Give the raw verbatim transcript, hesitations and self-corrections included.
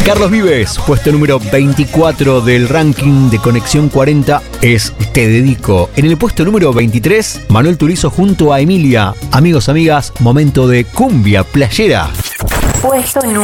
Carlos Vives, puesto número veinticuatro del ranking de Conexión cuarenta, es Te Dedico. En el puesto número veintitrés, Manuel Turizo junto a Emilia. Amigos, amigas, momento de cumbia playera. Puesto número